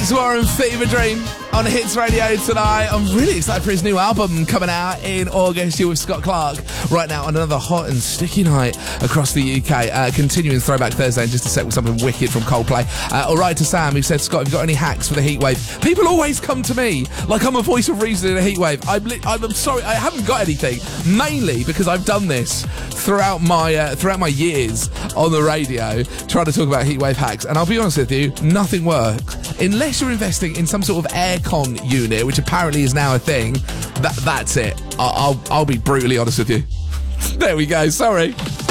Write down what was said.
War and Fever Dream on Hits Radio tonight. I'm really excited for his new album coming out in August. You're with Scott Clark right now on another hot and sticky night across the UK. Continuing Throwback Thursday in just a sec with something wicked from Coldplay. All right to Sam, who said, Scott, have you got any hacks for the heatwave? People always come to me like I'm a voice of reason in a heatwave. I'm sorry, I haven't got anything. Mainly because I've done this throughout my years on the radio, trying to talk about heatwave hacks. And I'll be honest with you, nothing works. Unless you're investing in some sort of aircon unit, which apparently is now a thing, that's it. I'll be brutally honest with you. There we go, sorry.